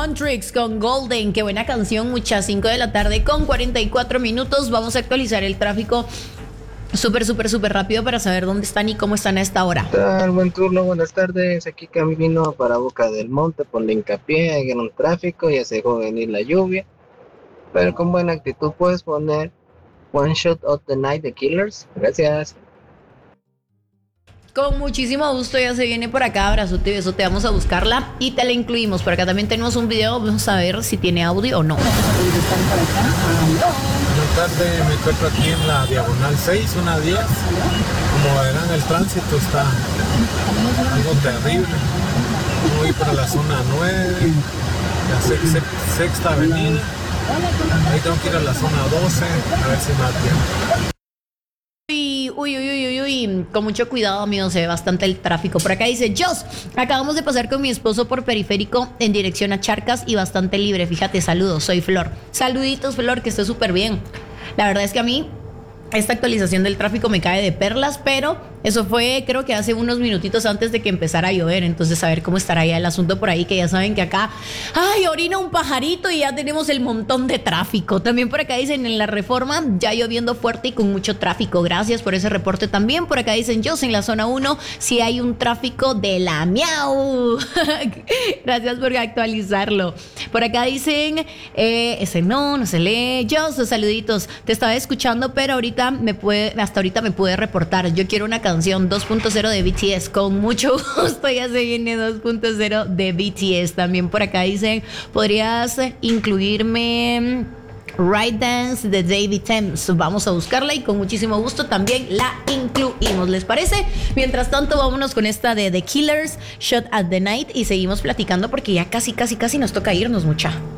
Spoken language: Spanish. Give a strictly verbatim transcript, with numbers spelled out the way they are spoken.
Huntrix con Golden. Qué buena canción, muchas. cinco de la tarde con cuarenta y cuatro minutos. Vamos a actualizar el tráfico súper, súper, súper rápido para saber dónde están y cómo están a esta hora. ¿Qué tal? Buen turno, buenas tardes. Aquí camino para Boca del Monte por la hincapié en un tráfico. Ya se dejó venir la lluvia, pero con buena actitud puedes poner One Shot of the Night de Killers. Gracias. Con muchísimo gusto, ya se viene por acá, abrazote y besote, vamos a buscarla y te la incluimos. Por acá también tenemos un video, vamos a ver si tiene audio o no. Buenas tardes, me encuentro aquí en la Diagonal seis, una diez. Como verán, el tránsito está algo terrible. Voy para la zona nueve, la sex- sex- sexta avenida. Ahí tengo que ir a la zona doce, a ver si me da tiempo. Uy, uy, uy, uy, uy, uy, con mucho cuidado, amigos, se ve bastante el tráfico. Por acá dice, Jos, acabamos de pasar con mi esposo por periférico en dirección a Charcas y bastante libre. Fíjate, saludos, soy Flor. Saluditos, Flor, que esté súper bien. La verdad es que a mí esta actualización del tráfico me cae de perlas, pero eso fue creo que hace unos minutitos antes de que empezara a llover. Entonces a ver cómo estará ya el asunto por ahí, que ya saben que acá, ay, orina un pajarito y ya tenemos el montón de tráfico. También por acá dicen en la Reforma, ya lloviendo fuerte y con mucho tráfico. Gracias por ese reporte también. Por acá dicen, yo en la zona uno si hay un tráfico de la miau. Gracias por actualizarlo. Por acá dicen, eh, ese no, no se lee. Yo, saluditos, te estaba escuchando, pero ahorita me puede, hasta ahorita me pude reportar. Yo quiero una canción dos punto cero de B T S. Con mucho gusto, ya se viene dos punto cero de B T S. También por acá dicen, ¿podrías incluirme Right Dance de David Thames? Vamos a buscarla y con muchísimo gusto también la incluimos, ¿les parece? Mientras tanto, vámonos con esta de The Killers, Shot at the Night, y seguimos platicando porque ya casi, casi, casi nos toca irnos, mucha.